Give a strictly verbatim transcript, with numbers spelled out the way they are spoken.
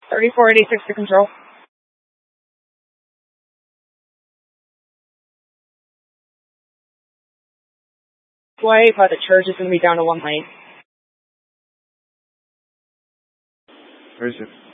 thirty-four eighty-six to control. Flight by the church is going to be down to one lane. Where is it?